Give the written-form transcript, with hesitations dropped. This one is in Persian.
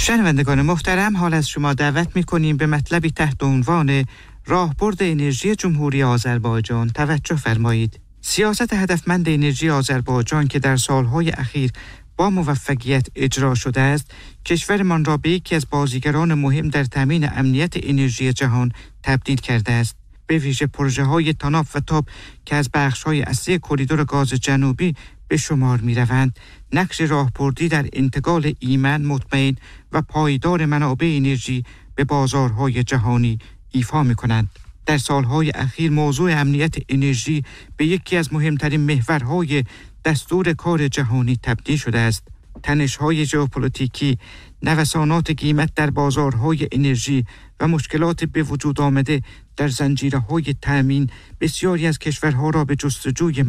شنوندگان محترم، حال از شما دعوت می‌کنیم به مطلبی تحت عنوان راهبرد انرژی جمهوری آذربایجان توجه فرمایید. سیاست هدفمند انرژی آذربایجان که در سالهای اخیر با موفقیت اجرا شده است، کشورمان را به یکی از بازیگران مهم در تامین امنیت انرژی جهان تبدیل کرده است. به ویژه پروژه‌های تاناف و تاب که از بخش‌های اصلی کریدور گاز جنوبی به شمار می‌روند، نقش راهبردی در انتقال ایمن، مطمئن و پایدار منابع انرژی به بازارهای جهانی ایفا می‌کنند. در سالهای اخیر موضوع امنیت انرژی به یکی از مهمترین محورهای دستور کار جهانی تبدیل شده است. تنش‌های ژئوپلیتیکی، نوسانات قیمت در بازارهای انرژی و مشکلات به وجود آمده در زنجیره‌های تأمین بسیاری از کشورها را به جستجوی